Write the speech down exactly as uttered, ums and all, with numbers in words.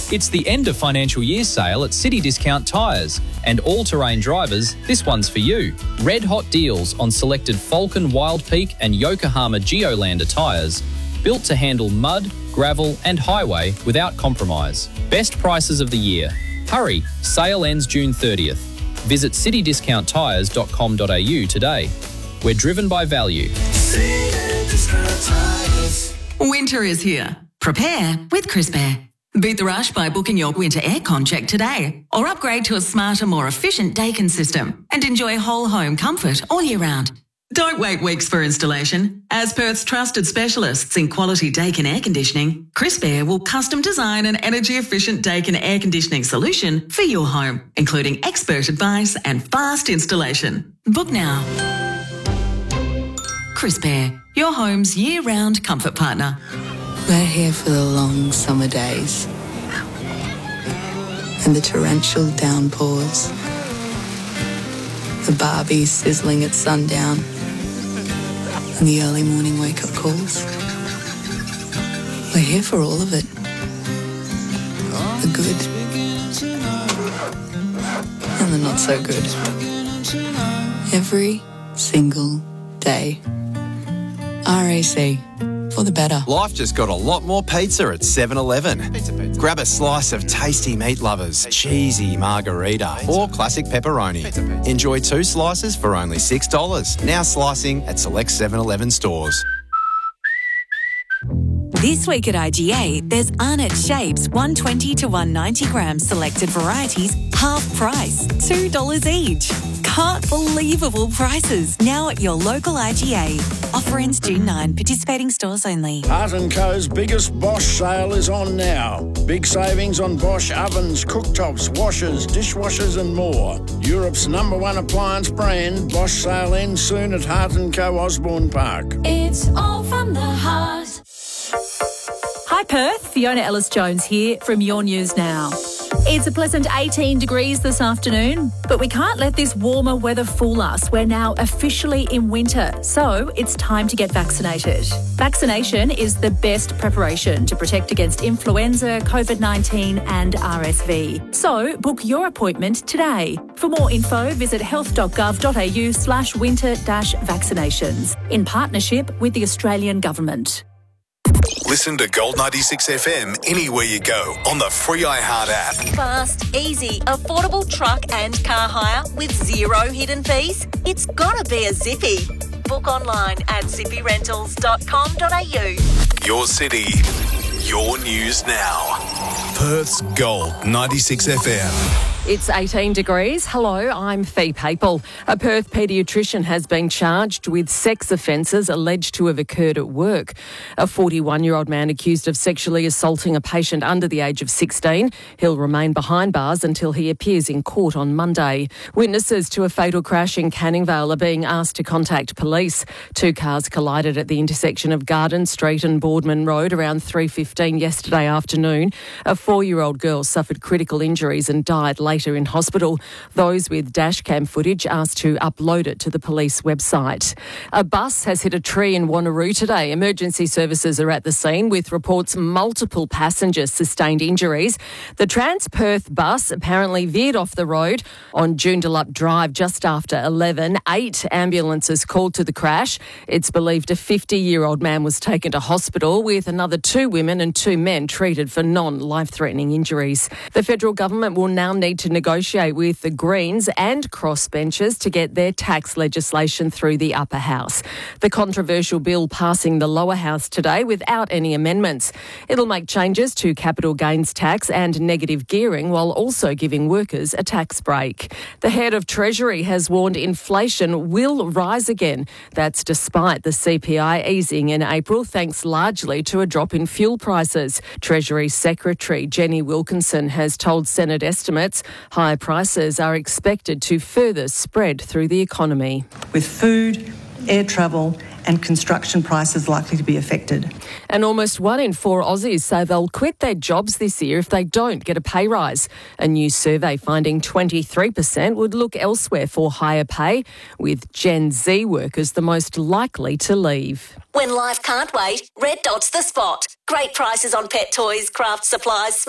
It's the end of financial year sale at City Discount Tyres. And all-terrain drivers, this one's for you. Red hot deals on selected Falcon Wild Peak and Yokohama Geolander tyres, built to handle mud, gravel and highway without compromise. Best prices of the year. Hurry, sale ends June thirtieth. Visit city discount tyres dot com dot a u today. We're driven by value. Winter is here. Prepare with Crisp Air. Beat the rush by booking your winter aircon check today, or upgrade to a smarter, more efficient Daikin system and enjoy whole home comfort all year round. Don't wait weeks for installation. As Perth's trusted specialists in quality Daikin air conditioning, Crisp Air will custom design an energy-efficient Daikin air conditioning solution for your home, including expert advice and fast installation. Book now. Crisp Air, your home's year-round comfort partner. We're here for the long summer days and the torrential downpours, the Barbies sizzling at sundown and the early morning wake-up calls. We're here for all of it. The good and the not so good. Every single day. R A C. For the better. Life just got a lot more pizza at seven eleven. Grab a slice of tasty meat lovers, cheesy margarita or classic pepperoni. Enjoy two slices for only six dollars. Now slicing at select seven eleven stores. This week at I G A, there's Arnott Shapes one twenty to one ninety gram selected varieties, half price, two dollars each. Can't believable prices now at your local I G A. Offer ends June ninth. Participating stores only. Hart and Co's biggest Bosch sale is on now. Big savings on Bosch ovens, cooktops, washers, dishwashers and more. Europe's number one appliance brand. Bosch sale ends soon at Hart and Co Osborne Park. It's all from the heart. Hi Perth, Fiona Ellis-Jones here from Your News Now. It's a pleasant eighteen degrees this afternoon, but we can't let this warmer weather fool us. We're now officially in winter, so it's time to get vaccinated. Vaccination is the best preparation to protect against influenza, COVID nineteen and R S V. So book your appointment today. For more info, visit health dot gov dot a u slash winter dash vaccinations in partnership with the Australian Government. Listen to Gold ninety-six F M anywhere you go on the free iHeart app. Fast, easy, affordable truck and car hire with zero hidden fees? It's gotta be a Zippy. Book online at zippy rentals dot com dot a u. Your city, your news now. Perth's Gold ninety-six F M. It's eighteen degrees. Hello, I'm Fee Papel. A Perth paediatrician has been charged with sex offences alleged to have occurred at work. A forty-one-year-old man accused of sexually assaulting a patient under the age of sixteen. He'll remain behind bars until he appears in court on Monday. Witnesses to a fatal crash in Canning Vale are being asked to contact police. Two cars collided at the intersection of Garden Street and Boardman Road around three fifteen yesterday afternoon. A four-year-old girl suffered critical injuries and died later in hospital. Those with dashcam footage asked to upload it to the police website. A bus has hit a tree in Wanneroo today. Emergency services are at the scene with reports multiple passengers sustained injuries. The Trans-Perth bus apparently veered off the road on Joondalup Drive just after eleven. Eight ambulances called to the crash. It's believed a fifty-year-old man was taken to hospital with another two women and two men treated for non-life-threatening injuries. The federal government will now need to negotiate with the Greens and crossbenchers to get their tax legislation through the upper house. The controversial bill passing the lower house today without any amendments. It'll make changes to capital gains tax and negative gearing while also giving workers a tax break. The head of Treasury has warned inflation will rise again. That's despite the C P I easing in April, thanks largely to a drop in fuel prices. Treasury Secretary Jenny Wilkinson has told Senate estimates higher prices are expected to further spread through the economy. With food, air travel and construction prices likely to be affected. And almost one in four Aussies say they'll quit their jobs this year if they don't get a pay rise. A new survey finding twenty-three percent would look elsewhere for higher pay, with Gen Z workers the most likely to leave. When life can't wait, Red Dot's the spot. Great prices on pet toys, craft supplies,